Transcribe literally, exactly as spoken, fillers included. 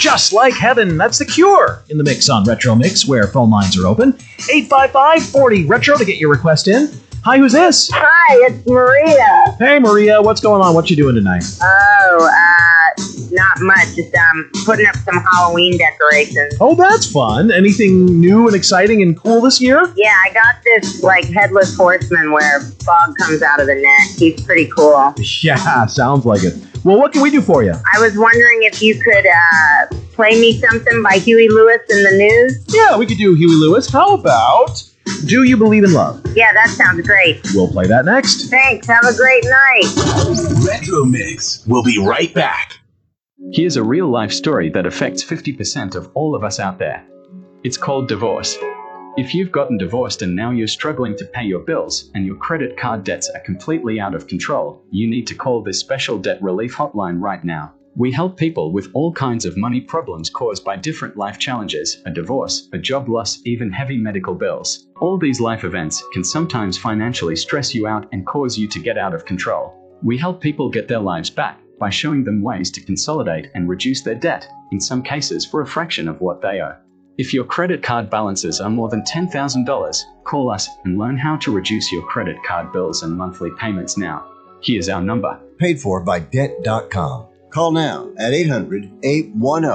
Just Like Heaven. That's The Cure in the mix on Retro Mix, where phone lines are open. eight five five, four zero, retro to get your request in. Hi, who's this? Hi, it's Maria. Hey, Maria. What's going on? What you doing tonight? Oh, uh, not much. Just um, putting up some Halloween decorations. Oh, that's fun. Anything new and exciting and cool this year? Yeah, I got this, like, headless horseman where fog comes out of the neck. He's pretty cool. Yeah, sounds like it. Well, what can we do for you? I was wondering if you could uh, play me something by Huey Lewis in the News. Yeah, we could do Huey Lewis. How about Do You Believe in Love? Yeah, that sounds great. We'll play that next. Thanks. Have a great night. Retro Mix. We'll be right back. Here's a real-life story that affects fifty percent of all of us out there. It's called divorce. If you've gotten divorced and now you're struggling to pay your bills and your credit card debts are completely out of control, you need to call this special debt relief hotline right now. We help people with all kinds of money problems caused by different life challenges, a divorce, a job loss, even heavy medical bills. All these life events can sometimes financially stress you out and cause you to get out of control. We help people get their lives back by showing them ways to consolidate and reduce their debt, in some cases for a fraction of what they owe. If your credit card balances are more than ten thousand dollars, call us and learn how to reduce your credit card bills and monthly payments now. Here's our number. Paid for by Debt dot com. Call now at eight hundred, eight one zero